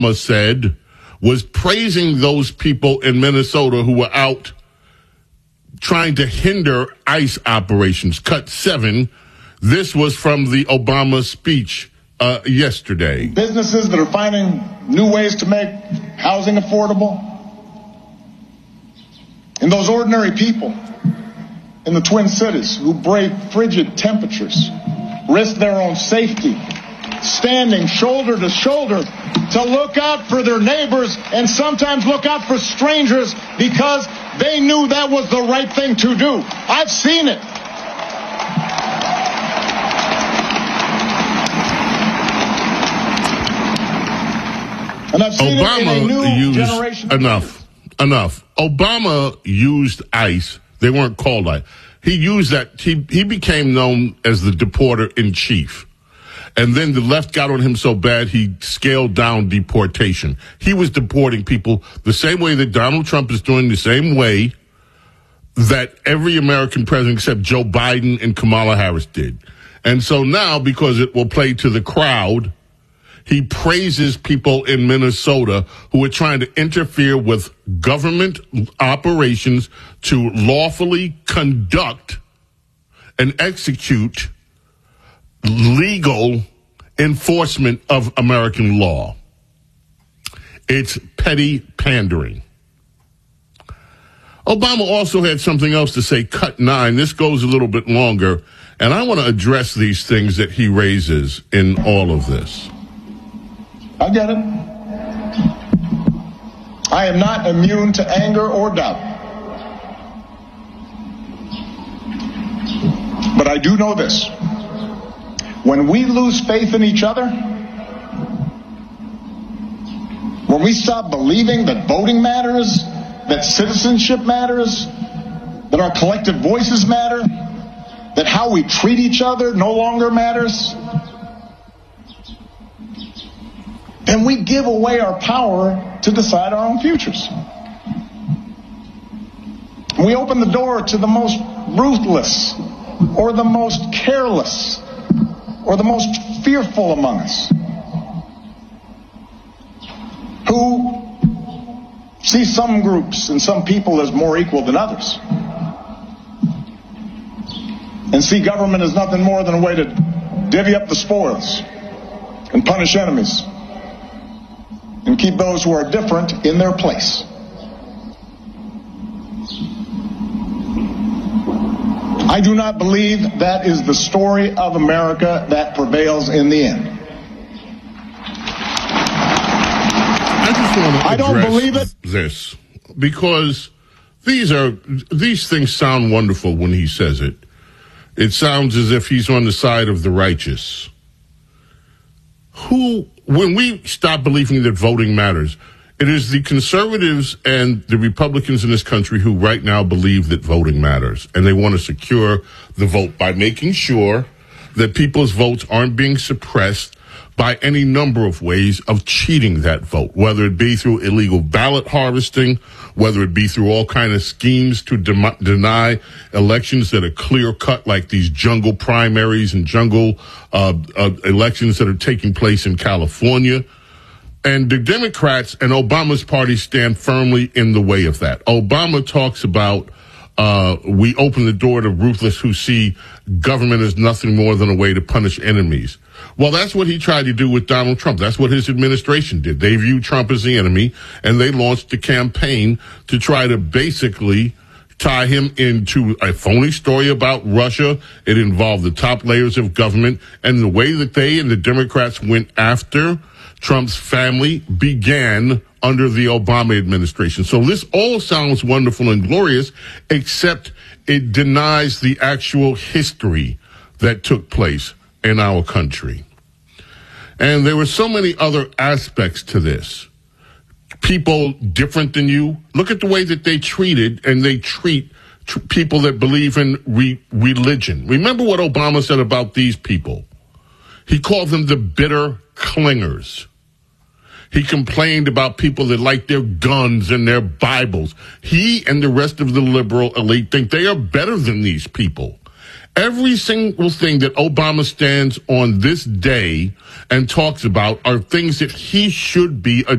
said was praising those people in Minnesota who were out trying to hinder ICE operations. Cut 7. This was from the Obama speech yesterday. Businesses that are finding new ways to make housing affordable. And those ordinary people in the Twin Cities who brave frigid temperatures, risk their own safety, standing shoulder to shoulder to look out for their neighbors and sometimes look out for strangers because they knew that was the right thing to do. I've seen it. And I've seen it in a new generation. Enough. Obama used ICE. They weren't called ICE. He used that. He became known as the deporter in chief. And then the left got on him so bad, he scaled down deportation. He was deporting people the same way that Donald Trump is doing, the same way that every American president except Joe Biden and Kamala Harris did. And so now, because it will play to the crowd, he praises people in Minnesota who are trying to interfere with government operations to lawfully conduct and execute legal enforcement of American law. It's petty pandering. Obama also had something else to say, cut 9. This goes a little bit longer, and I want to address these things that he raises in all of this. I get it. I am not immune to anger or doubt. But I do know this. When we lose faith in each other, when we stop believing that voting matters, that citizenship matters, that our collective voices matter, that how we treat each other no longer matters, then we give away our power to decide our own futures. We open the door to the most ruthless or the most careless or the most fearful among us, who see some groups and some people as more equal than others, and see government as nothing more than a way to divvy up the spoils and punish enemies and keep those who are different in their place. I do not believe that is the story of America that prevails in the end. I don't believe it. This, because these things sound wonderful when he says it. It sounds as if he's on the side of the righteous. When we stop believing that voting matters, it is the conservatives and the Republicans in this country who right now believe that voting matters. And they want to secure the vote by making sure that people's votes aren't being suppressed by any number of ways of cheating that vote, whether it be through illegal ballot harvesting, whether it be through all kind of schemes to deny elections that are clear-cut, like these jungle primaries and jungle elections that are taking place in California. And the Democrats and Obama's party stand firmly in the way of that. Obama talks about we open the door to ruthless who see government as nothing more than a way to punish enemies. Well, that's what he tried to do with Donald Trump. That's what his administration did. They viewed Trump as the enemy, and they launched a campaign to try to basically tie him into a phony story about Russia. It involved the top layers of government, and the way that they and the Democrats went after Trump's family began under the Obama administration. So this all sounds wonderful and glorious, except it denies the actual history that took place in our country. And there were so many other aspects to this. People different than you. Look at the way that they treated and they treat people that believe in religion. Remember what Obama said about these people. He called them the bitter clingers. He complained about people that like their guns and their Bibles. He and the rest of the liberal elite think they are better than these people. Every single thing that Obama stands on this day and talks about are things that he should be